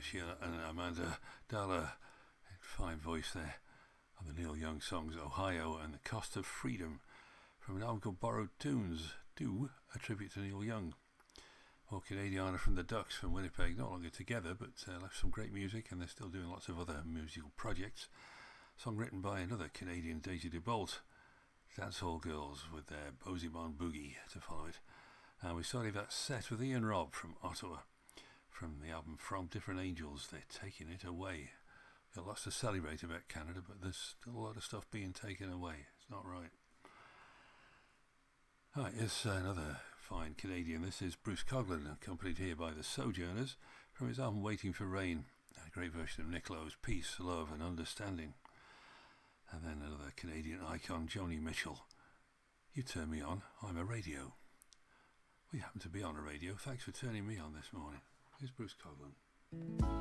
Sheila and Amanda Dalla. Fine voice there on the Neil Young songs Ohio and The Cost of Freedom from an album called Borrowed Tunes, a tribute to Neil Young. Or Canadiana from the Ducks from Winnipeg, not longer together, but left some great music, and they're still doing lots of other musical projects. Song written by another Canadian, Daisy DeBolt, Dancehall Girls, with their Bozeman Boogie to follow it. And we started that set with Ian Robb from Ottawa, from the album From Different Angels. They're taking it away. Got lots to celebrate about Canada, but there's still a lot of stuff being taken away. It's not right. Alright, here's another fine Canadian. This is Bruce Coughlin, accompanied here by the Sojourners, from his album Waiting for Rain. A great version of Nick Lowe's Peace, Love and Understanding. And then another Canadian icon, Joni Mitchell. You turn me on, I'm a radio. We happen to be on a radio. Thanks for turning me on this morning. Here's Bruce Coughlin.